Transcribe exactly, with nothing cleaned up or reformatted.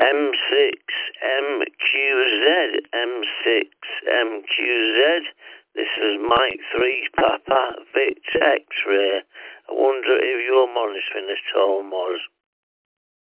M six M Q Z, M six M Q Z. This is Mike three Papa Victor X-Ray. I wonder if you're monitoring at all, Moz.